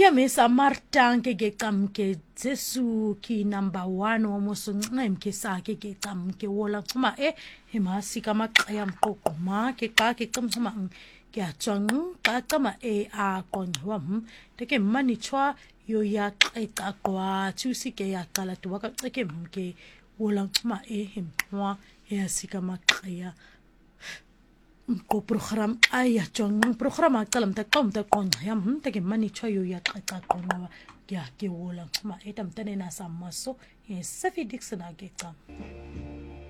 Yamisa martanke ke camke Zesu ki number 1 womusunqem ke sake ke camke wola xuma emasika maqaya mqoqo ma ke xa ke xumxuma ke atshwanqu xa xama aqonqwa teke manichwa yo ya xexa qwa thusi ke yaqala duka xeke mke wola xuma himqwa yasika maqaya ko program aya chong program aqalam ta qom ta qon yam ta ke mani choyo ya qaqa qonwa ya ke wola ma etam tane na samaso safi dixna ke qam